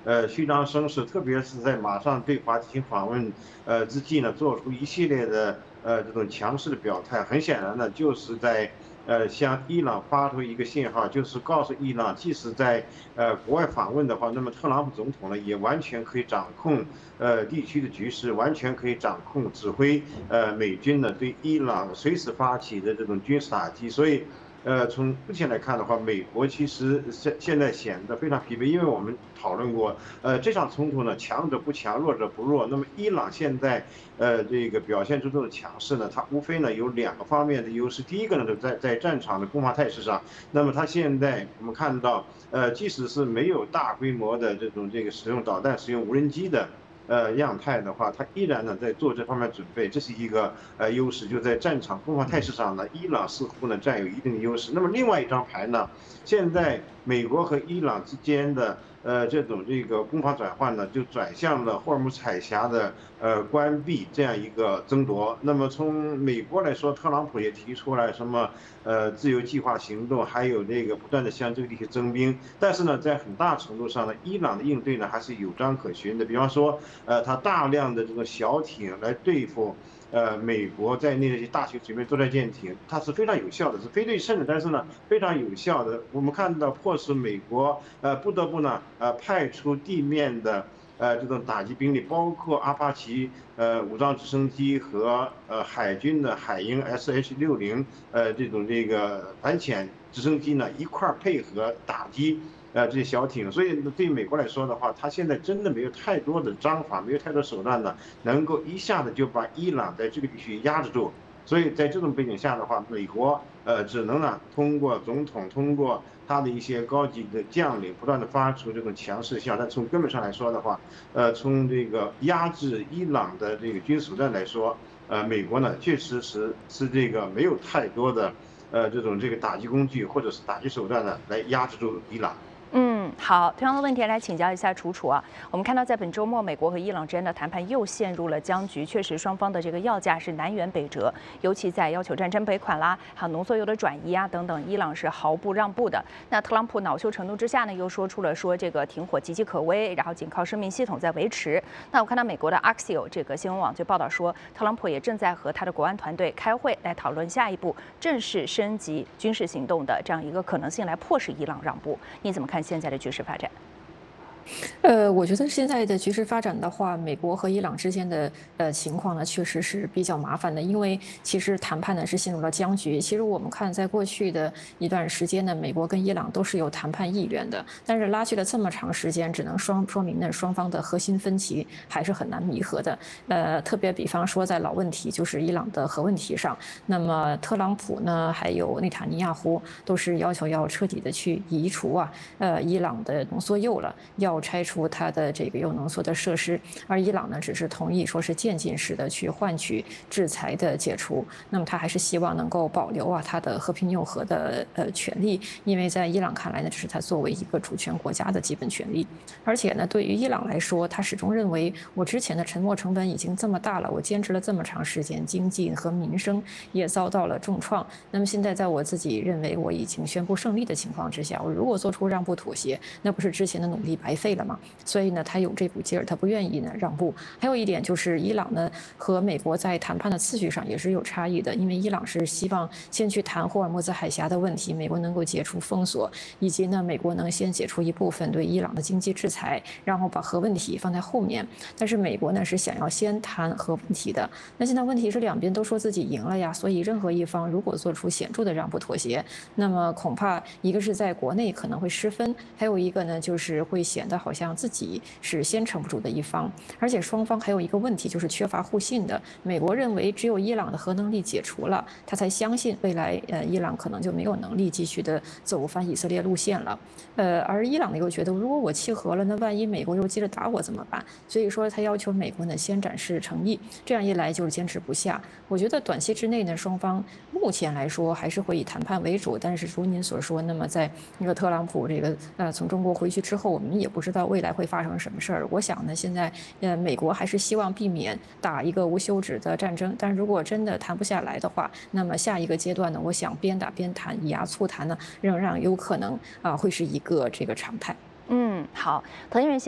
虚张声势，特别是在马上对华进行访问之际呢，做出一系列的这种强势的表态。很显然呢，就是在向伊朗发出一个信号，就是告诉伊朗，即使在国外访问的话，那么特朗普总统呢也完全可以掌控地区的局势，完全可以掌控指挥美军呢对伊朗随时发起的这种军事打击。所以从目前来看的话，美国其实现在显得非常疲惫，因为我们讨论过，这场冲突呢，强者不强，弱者不弱。那么伊朗现在这个表现出这种强势呢，它无非呢有两个方面的优势。第一个呢，就在战场的攻防态势上，那么它现在我们看到，即使是没有大规模的这个使用导弹、使用无人机的。样态的话，它依然呢在做这方面准备，这是一个优势。就在战场攻防态势上呢，伊朗似乎呢占有一定的优势。那么另外一张牌呢，现在美国和伊朗之间的这个攻防转换呢，就转向了霍尔木兹海峡的关闭这样一个争夺。那么从美国来说，特朗普也提出来什么自由计划行动，还有这个不断的向这个地区增兵。但是呢，在很大程度上呢，伊朗的应对呢还是有章可循的。比方说，它大量的这个小艇来对付。美国在内的一些大型水面作战舰艇，它是非常有效的，是非对称的，但是呢，非常有效的。我们看到，迫使美国不得不呢派出地面的这种打击兵力，包括阿帕奇武装直升机和海军的海鹰 SH-60这个反潜直升机呢一块配合打击。这些小艇，所以对美国来说的话，它现在真的没有太多的章法，没有太多手段呢，能够一下子就把伊朗在这个地区压制住。所以在这种背景下的话，美国只能呢通过总统，通过他的一些高级的将领，不断的发出这种强势信号。但从根本上来说的话，从这个压制伊朗的这个军事手段来说，美国呢确实是这个没有太多的这个打击工具或者是打击手段呢来压制住伊朗。 好，同样的问题来请教一下楚楚啊。我们看到，在本周末，美国和伊朗之间的谈判又陷入了僵局。确实，双方的这个要价是南辕北辙，尤其在要求战争赔款啦，还有浓缩铀的转移啊等等，伊朗是毫不让步的。那特朗普恼羞成怒之下呢，又说出了这个停火岌岌可危，然后仅靠生命系统在维持。那我看到美国的 Axios 这个新闻网就报道说，特朗普也正在和他的国安团队开会来讨论下一步正式升级军事行动的这样一个可能性，来迫使伊朗让步。你怎么看现在的局势发展？ 我觉得现在的局势发展的话，美国和伊朗之间的情况呢，确实是比较麻烦的，因为其实谈判呢是陷入了僵局。其实我们看，在过去的一段时间呢，美国跟伊朗都是有谈判意愿的，但是拉锯了这么长时间，只能说明呢双方的核心分歧还是很难弥合的。特别比方说在老问题，就是伊朗的核问题上，那么特朗普呢，还有内塔尼亚胡都是要求要彻底的去移除伊朗的浓缩铀了，要拆除它的这个铀浓缩的设施，而伊朗呢只是同意说是渐进式的去换取制裁的解除。那么他还是希望能够保留它的和平用核的权利，因为在伊朗看来呢，这是他作为一个主权国家的基本权利。而且呢，对于伊朗来说，他始终认为我之前的沉没成本已经这么大了，我坚持了这么长时间，经济和民生也遭到了重创。那么现在在我自己认为我已经宣布胜利的情况之下，我如果做出让步妥协，那不是之前的努力白费了吗？所以呢，他有这股劲儿，他不愿意呢让步。还有一点就是，伊朗呢和美国在谈判的次序上也是有差异的，因为伊朗是希望先去谈霍尔木兹海峡的问题，美国能够解除封锁，以及呢美国能先解除一部分对伊朗的经济制裁，然后把核问题放在后面。但是美国呢是想要先谈核问题的。那现在问题是两边都说自己赢了呀，所以任何一方如果做出显著的让步妥协，那么恐怕一个是在国内可能会失分，还有一个呢就是会显得好像自己是先撑不住的一方。而且双方还有一个问题就是缺乏互信的。美国认为只有伊朗的核能力解除了，他才相信未来伊朗可能就没有能力继续的走反以色列路线了。而伊朗呢又觉得如果我弃核了，那万一美国又接着打我怎么办？所以说他要求美国呢先展示诚意，这样一来就是坚持不下。我觉得短期之内呢，双方目前来说还是会以谈判为主，但是如您所说，那么在那个特朗普这个从中国回去之后，我们也不知道未来会发生什么事儿。我想呢，现在美国还是希望避免打一个无休止的战争，但如果真的谈不下来的话，那么下一个阶段呢，我想边打边谈，以牙促谈呢，仍然有可能会是一个这个常态。 好，腾讯。